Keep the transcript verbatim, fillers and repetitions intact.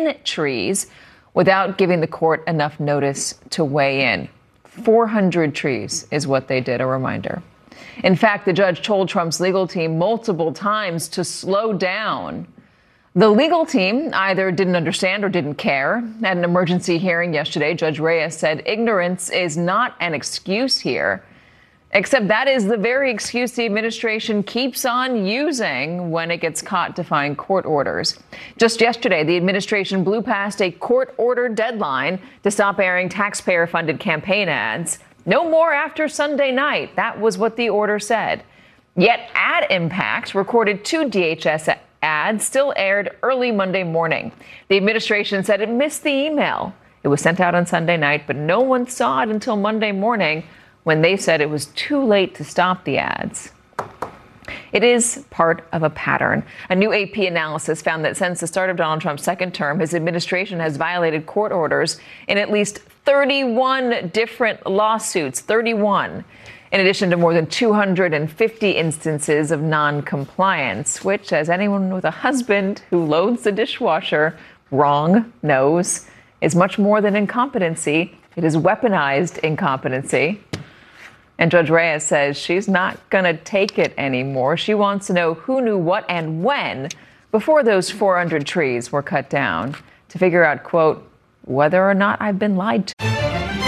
ten trees without giving the court enough notice to weigh in. four hundred trees is what they did, a reminder. In fact, the judge told Trump's legal team multiple times to slow down. The legal team either didn't understand or didn't care. At an emergency hearing yesterday, Judge Reyes said ignorance is not an excuse here, except that is the very excuse the administration keeps on using when it gets caught defying court orders. Just yesterday, the administration blew past a court-ordered deadline to stop airing taxpayer-funded campaign ads. No more after Sunday night. That was what the order said. Yet Ad Impact recorded two D H S ads still aired early Monday morning. The administration said it missed the email. It was sent out on Sunday night, but no one saw it until Monday morning when they said it was too late to stop the ads. It is part of a pattern. A new A P analysis found that since the start of Donald Trump's second term, his administration has violated court orders in at least thirty-one different lawsuits, thirty-one, in addition to more than two hundred fifty instances of non-compliance, which, as anyone with a husband who loads the dishwasher wrong knows, is much more than incompetency. It is weaponized incompetency. And Judge Reyes says she's not going to take it anymore. She wants to know who knew what and when before those four hundred trees were cut down to figure out, quote, whether or not I've been lied to.